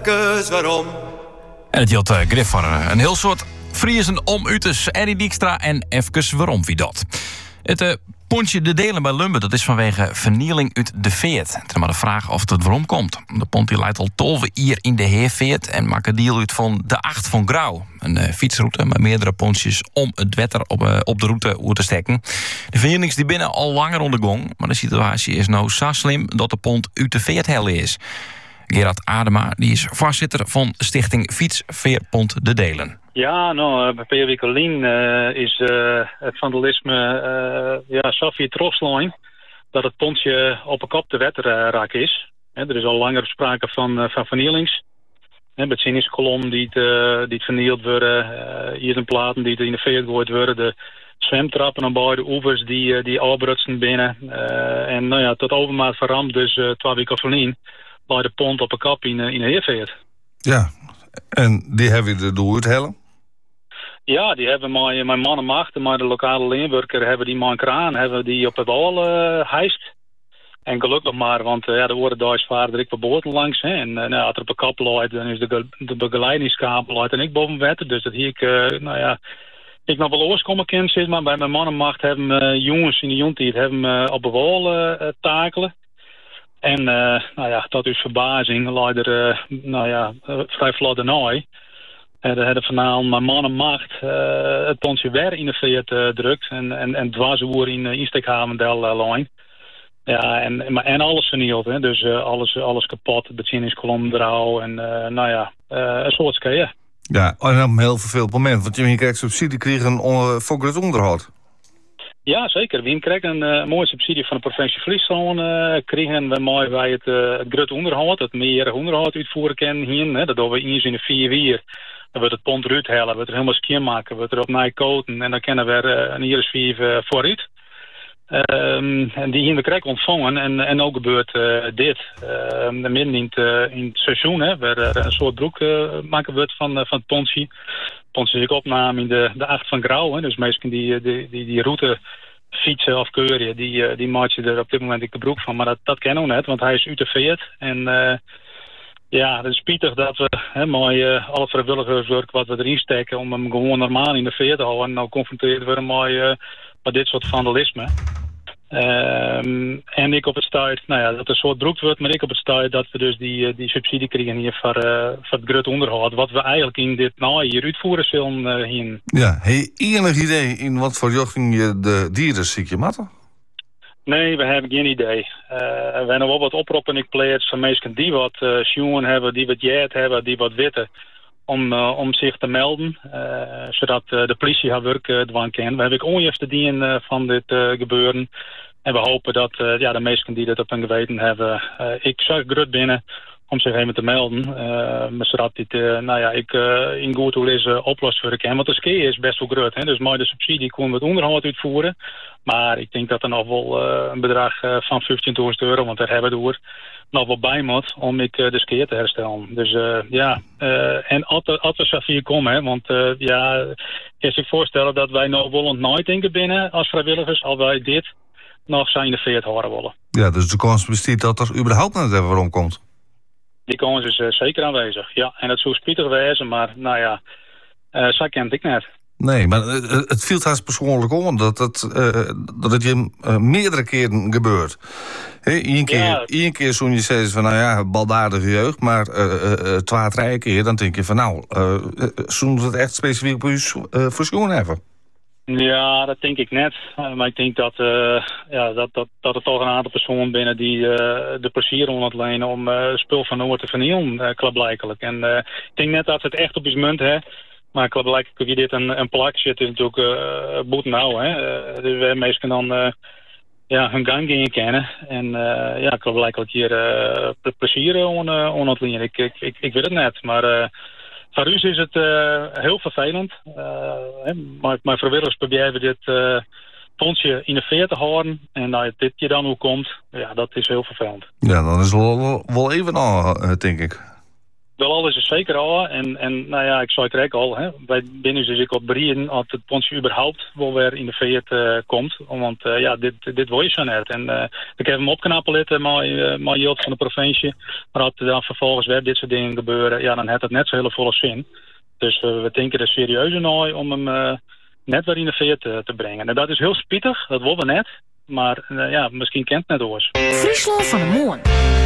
even waarom. En het hield grif voor een heel soort Friesen om Utes, Eddie Dijkstra en even waarom wie dat. Het pontje De Delen bij Lumber, dat is vanwege vernieling uit de veert. Het is maar de vraag of het waarom komt. De pont die leidt al 12 jaar in de Heerveert en maakt een deel uit van de 8 van Grauw. Een fietsroute met meerdere pontjes om het wetter op de route te steken. De vernielings die binnen al langer ondergong, maar de situatie is nou zo slim dat de pont uit de veert hel is. Gerard Adema die is voorzitter van stichting Fietsveerpont De Delen. Ja, nou, bij P.W. is het vandalisme Safie Troslein dat het pontje op een kop de wetter raak is. Er is al langer sprake van vernielings. Het zinningskolom die het vernield worden, hier een platen die in de veer gegooid worden, de zwemtrappen aan beide oevers die afbrutsen binnen. En nou ja, tot overmaat verramd, dus 2 weken verlien, bij de pont op een kop in de Heerveert. Ja, en die hebben we er door het hellen? Ja, die hebben mijn mannenmacht, maar de lokale leenwerker hebben die mijn kraan hebben die op het wal hijst. En gelukkig maar, want er worden Duits vaarder ik per boten langs. Hè. En als er op een kap loopt, dan is de begeleidingskabel uit en ik boven wetten. Dus dat hier ik nog wel ooskomen kan zitten, maar bij mijn mannenmacht hebben jongens in de jontijd hebben op de wal takelen. En tot uw verbazing leidt er vrij vlot ernaar. Er hadden vanavond mijn mannenmacht het pontje weer in de veert drukt en dwarsoer in Insteekhavendel-lijn. Ja, en alles vernield, hè. Dus alles kapot, de bezinningskolom eruit en een soort skeeën. Ja, en op een heel vervelend moment, want je krijgt subsidie kregen voor het onderhoud. Ja, zeker. We kregen een mooie subsidie van de provincie Friesland. Kregen we mooi bij het grut onderhoud, het meer onderhoud uitvoeren kennen hier. Dat doen we eens in de 4 uur. Dan wordt het pont eruit halen, wordt er helemaal skin maken, wordt er op mij koten en dan kunnen we een jaar of 5 vooruit. En die hier we krijgen ontvangen en ook gebeurt dit. Midden in het seizoen, hè, waar een soort broek maken wordt van het pontje. Het pontje is ook opname in de 8 van Grauw, hè, dus meestal die route fietsen of keuren, die maak je er op dit moment de broek van. Maar dat kennen we net, want hij is uit de veert. En het is spietig dat we mooi alle vrijwilligerswerk wat we erin steken om hem gewoon normaal in de veer te houden. En nou confronteerd worden met dit soort vandalisme. En ik op het stuit, dat er een soort broek wordt, maar ik op het stuit dat we dus die subsidie krijgen hier voor het grut onderhoud. Wat we eigenlijk in dit hier uitvoeren zullen hier. Ja, heb je enig idee in wat voor jochting je de dieren ziek je matten? Nee, we hebben geen idee. We hebben wel wat oproepen ik plaats van mensen die wat sjoen hebben, die wat jet hebben, die wat weten. Om zich te melden, zodat de politie haar werk dwang kan. We hebben ook onjuiste dienen van dit gebeuren. En we hopen dat de mensen die dit op hun geweten hebben, ik zag grut binnen om zich even te melden. Maar zodat dit, ik in goed hoe is oplost voor kan. Want de ski is best wel grut. Hè? Dus met de subsidie kunnen we het onderhoud uitvoeren. Maar ik denk dat er nog wel een bedrag van €15.000, want daar hebben we door, nog wel bij moet om de ski te herstellen. Dus en als we zo hier komen, hè, want je zich voorstellen dat wij nog wel nooit denken binnen als vrijwilligers, als wij dit nog zijn in de veert horen willen. Ja, dus de kans bestaat dat er überhaupt net even waarom komt. Die kans is zeker aanwezig, ja. En dat zou spietig wezen, maar zo kent ik net. Nee, maar het viel haast persoonlijk om dat het je meerdere keren gebeurt. Eén keer zo'n je zegt van baldadige jeugd, maar 2, 3 keer dan denk je van zo'n het echt specifiek op u voor hebben. Ja, dat denk ik net. Maar ik denk dat er toch een aantal personen binnen die de plezier ontlenen om spul van Noord te vernielen, klaarblijkelijk. En ik denk net dat ze het echt op is munt, hè. Maar klaarblijkelijk kun je dit een plak zitten natuurlijk boet nou, hè. Dus we meesten dan hun gang gaan kennen. En klaarblijkelijk hier plezier ontlenen. Ik weet het net, maar voor u is het heel vervelend. Maar vrijwilligers proberen dit pontje in de veer te houden. En dit je dan hoe komt, dat is heel vervelend. Ja, dan is het wel even aan, denk ik. Wel, alles is zeker al. En nou ja, ik zei het al. Hè. Wij binnen dus ik op Brien als het pontje überhaupt wel weer in de veert komt. Want dit wil je zo net. En ik heb hem opknappen maar Jilt van de provincie. Maar als er dan vervolgens weer dit soort dingen gebeuren, ja, dan heeft het net zo hele volle zin. Dus we denken er serieus naar om hem net weer in de veert te brengen. En dat is heel spietig, dat willen we net. Maar misschien kent het net oors. Friesland van de Moon.